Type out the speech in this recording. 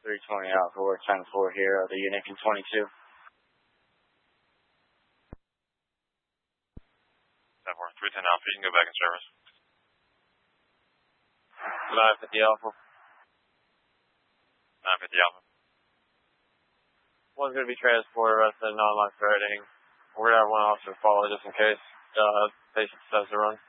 320 out for work 10-4 here, the unit in 22. 310 Alpha, you can go back in service. 950 Alpha. 950 Alpha. One's going to be transported, rest of non-life threatening. We're going to have one officer follow just in case the patient decides to run.